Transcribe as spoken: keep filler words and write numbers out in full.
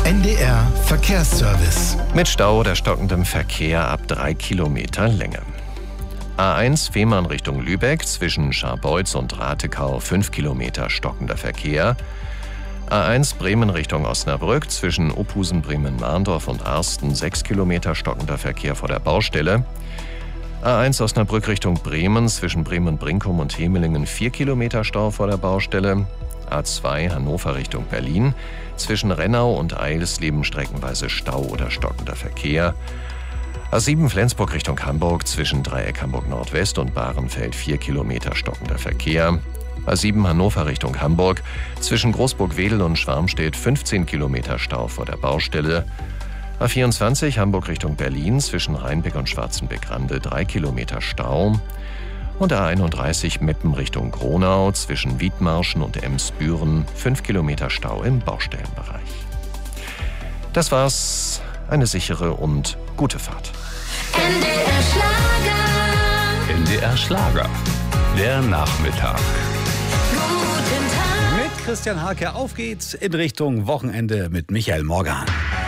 N D R Verkehrsservice. Mit Stau oder stockendem Verkehr ab drei Kilometer Länge. A eins Fehmarn Richtung Lübeck zwischen Scharbeutz und Ratekau fünf Kilometer stockender Verkehr. A eins Bremen Richtung Osnabrück zwischen Ophusen, Bremen-Mahndorf und Arsten sechs Kilometer stockender Verkehr vor der Baustelle. A eins Osnabrück Richtung Bremen zwischen Bremen-Brinkum und Hemelingen vier Kilometer Stau vor der Baustelle. A zwei Hannover Richtung Berlin zwischen Rennau und Eilsleben streckenweise Stau oder stockender Verkehr. A sieben Flensburg Richtung Hamburg zwischen Dreieck Hamburg Nordwest und Bahrenfeld vier Kilometer stockender Verkehr. A sieben Hannover Richtung Hamburg zwischen Großburg-Wedel und Schwarmstedt fünfzehn Kilometer Stau vor der Baustelle. A vierundzwanzig Hamburg Richtung Berlin zwischen Rheinbeck und Schwarzenbeck-Rande drei Kilometer Stau. Und A einunddreißig Meppen Richtung Gronau zwischen Wiedmarschen und Emsbüren fünf Kilometer Stau im Baustellenbereich. Das war's. Eine sichere und gute Fahrt. N D R Schlager. N D R Schlager. Der Nachmittag. Guten Tag. Mit Christian Hake, auf geht's in Richtung Wochenende mit Michael Morgan.